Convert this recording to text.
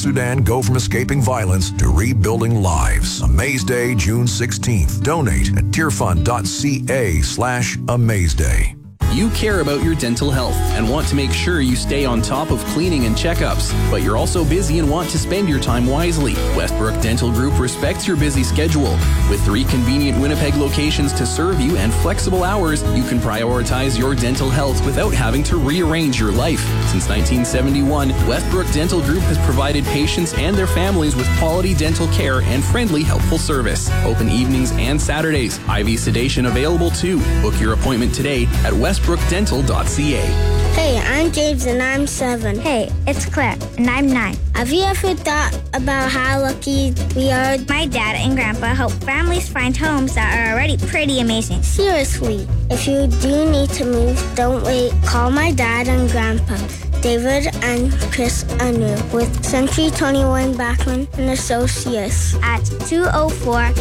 Sudan go from escaping violence to rebuilding lives. Amaze Day, June 16th. Donate at tearfund.ca/AmazeDay. You care about your dental health and want to make sure you stay on top of cleaning and checkups, but you're also busy and want to spend your time wisely. Westbrook Dental Group respects your busy schedule. With 3 convenient Winnipeg locations to serve you and flexible hours, you can prioritize your dental health without having to rearrange your life. Since 1971, Westbrook Dental Group has provided patients and their families with quality dental care and friendly, helpful service. Open evenings and Saturdays. IV sedation available too. Book your appointment today at westbrookdental.ca. Hey, I'm James and I'm 7. Hey, it's Claire and I'm 9. Have you ever thought about how lucky we are? My dad and grandpa help families find homes that are already pretty amazing. Seriously, if you do need to move, don't wait. Call my dad and grandpa, David and Chris Anu, with Century 21 Bachman and Associates at 204